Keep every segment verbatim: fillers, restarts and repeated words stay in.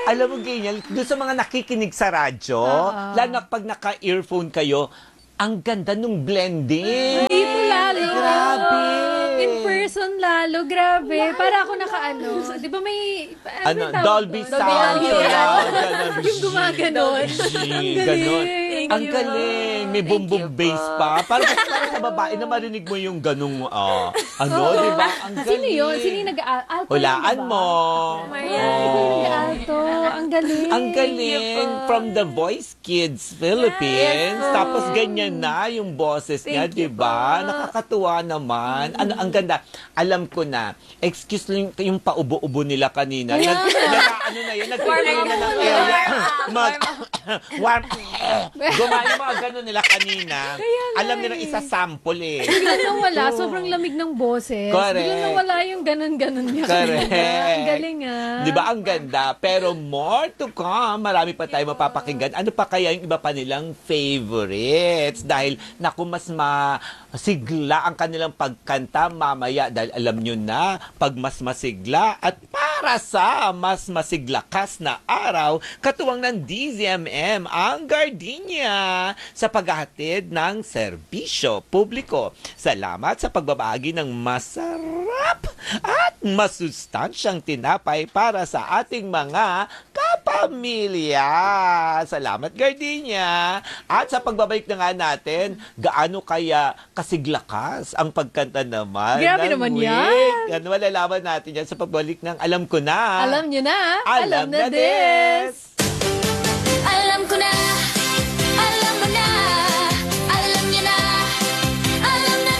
Alam mo, ganyan, doon sa mga nakikinig sa radyo, Oo. lalo na pag naka-earphone kayo, ang ganda nung blending. Dito lalo. Grabe. In person lalo, grabe. Para ako nakaano. Di ba may... Ano, tawag Dolby doon? Sound. Dolby surround, Sound. ganun. Yung gumaganon. Ang Ganon. galing. Ang galing. May boom boom bass pa. Para, para sa babae na marinig mo yung ganung, ah, ano, Oo. di ba? Ang galing. Sino yun? Sino yung nag-alto? Hulaan mo. Ayan, ikaw yung nag-alto. Ang galing. Ang galing. From The Voice Kids Philippines. Yes, po. Tapos ganyan na yung boses niya, Thank di you ba? po. Nakakatuwa naman. Ano, ang ganda. Alam ko na. Excuse lang yung paubo-ubo nila kanina. Nag, nag, ano na yun? Nagkaroon na ng area. Mag, warm. Gumaya yung mga ganun nila kanina. Kaya nga Alam nilang eh. isa-sample eh. Biglang nawala. Sobrang lamig ng boses. Correct. Biglang nawala yung ganun-ganun niya. Correct. Ang galing ah. Di ba? Ang ganda. Pero more to come. Marami pa tayo mapapakinggan. Ano pa kaya yung iba pa nilang favorites? Dahil, naku, mas masigla ang kanilang pagkanta mamaya. Dahil alam nyo na, pag mas masigla at para sa mas masiglakas na araw, katuwang ng D Z M M ang Gardenia sa paghahatid ng serbisyo publiko. Salamat sa pagbabahagi ng masarap at masustansyang tinapay para sa ating mga kapamilya. Salamat, Gardenia. At sa pagbabalik na nga natin, gaano kaya kasiglakas ang pagkanta naman Grabe ng naman Wig? yan. Ano, malalaman natin yan sa pagbalik ng Alam Ko Na. Alam nyo na. Alam na this. Alam ko na, alam mo na, alam niya na, alam na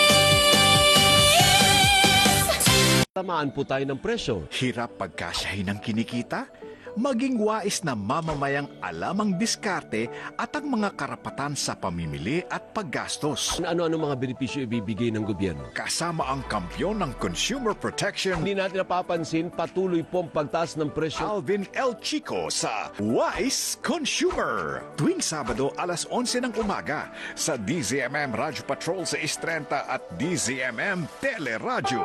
this. Tamaan po tayo ng presyo. Hirap pagkasyahin ng kinikita? Maging wais na mamamayang alam ang diskarte at ang mga karapatan sa pamimili at paggastos. Ano-ano mga benepisyo ibibigay ng gobyerno? Kasama ang kampyon ng Consumer Protection, Hindi natin napapansin, patuloy po ang pagtaas ng presyo. Alvin L. Chico sa Wise Consumer. Tuwing Sabado alas onse ng umaga sa D Z M M Radyo Patrol sa Istrenta at D Z M M Teleradyo.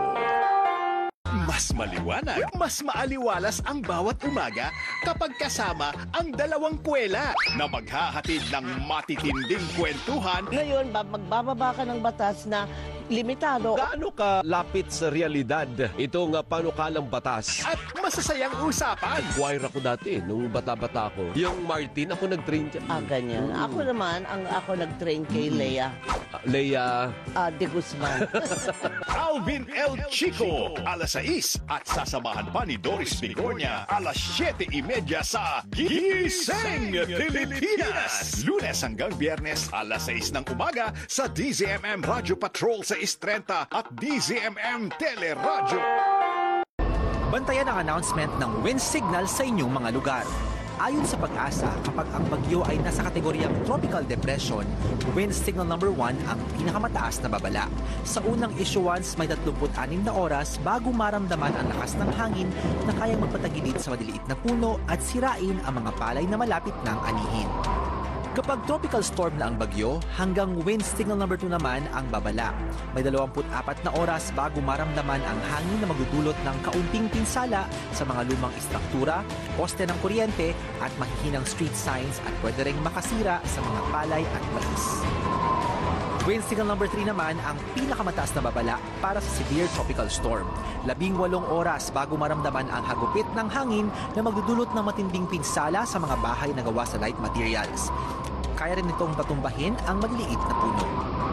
Mas maliwanag, mas maaliwalas ang bawat umaga kapag kasama ang dalawang kwela na maghahatid ng matitinding kwentuhan Ngayon, ba- magbababa ka ng batas na limitado. Gaano ka lapit sa realidad itong uh, panukalang batas? at masasayang usapan. Choir ako dati, nung bata-bata ako. Yung Martin, ako nag-train dyan. Ah, ganyan. Ako naman, ang ako nag-train kay Lea Uh, Leia, ah, de Guzman. Alvin L. Chico, alas sais at sasamahan pa ni Doris Bigornia, alas siyete imedya sa Gising Pilipinas. Lunes hanggang Biyernes, alas sais ng umaga sa D Z M M Radyo Patrol sa Istrenta at D Z M M Teleradyo. Bantayan ang announcement ng wind signal sa inyong mga lugar. Ayon sa Pag-asa, kapag ang bagyo ay nasa kategoryang tropical depression, wind signal number one ang pinakamataas na babala. Sa unang issuance, may tatlumpu't anim na oras bago maramdaman ang lakas ng hangin na kayang magpatagilid sa maliliit na puno at sirain ang mga palay na malapit ng anihin. Kapag tropical storm na ang bagyo, hanggang wind signal number two naman ang babala. May dalawampu't apat na oras bago maramdaman ang hangin na magdudulot ng kaunting pinsala sa mga lumang istruktura, poste ng kuryente at mahihinang street signs at pwede ring makasira sa mga palay at mais. Wind signal number three naman ang pinakamataas na babala para sa severe tropical storm. Labing walong oras bago maramdaman ang hagupit ng hangin na magdudulot ng matinding pinsala sa mga bahay na gawa sa light materials. Kaya rin itong patumbahin ang maliliit na puno.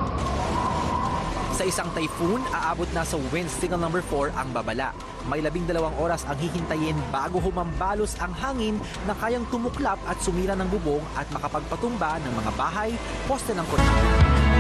Sa isang typhoon, aabot na sa wind signal number four ang babala. May labing dalawang oras ang hihintayin bago humambalos ang hangin na kayang tumuklap at sumira ng bubong at makapagpatumba ng mga bahay, poste ng kuryente.